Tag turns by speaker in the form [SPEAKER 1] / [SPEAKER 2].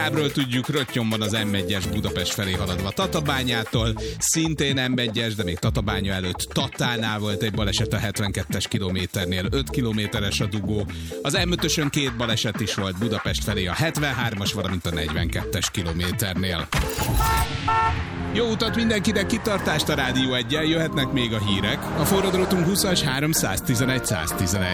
[SPEAKER 1] Ábról tudjuk, röttyön van az M1-es Budapest felé haladva Tatabányától, szintén M1-es, de még Tatabánya előtt Tatánál volt egy baleset a 72-es kilométernél, 5 kilométeres a dugó. Az M5-ösön 2 baleset is volt Budapest felé a 73-as, valamint a 42-es kilométernél. Jó utat mindenkinek, kitartást a Rádió 1-jel, jöhetnek még a hírek. A forradrótunk 20-as 311 111.